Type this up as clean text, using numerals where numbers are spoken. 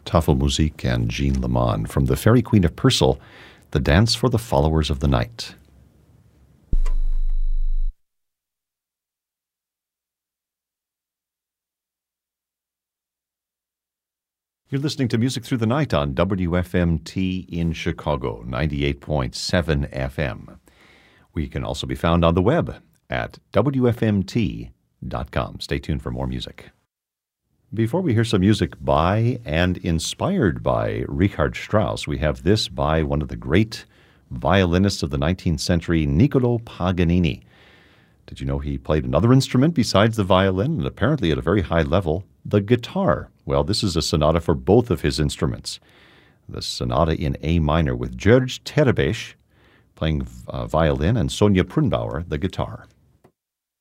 Tafelmusik and Jean Lamont from the Fairy Queen of Purcell, The Dance for the Followers of the Night. You're listening to Music Through the Night on WFMT in Chicago, 98.7 FM. We can also be found on the web at WFMT.com. Stay tuned for more music. Before we hear some music by and inspired by Richard Strauss, we have this by one of the great violinists of the 19th century, Niccolò Paganini. Did you know he played another instrument besides the violin, and apparently at a very high level, the guitar? Well, this is a sonata for both of his instruments. The sonata in A minor with George Terebes playing violin and Sonia Prunbauer, the guitar.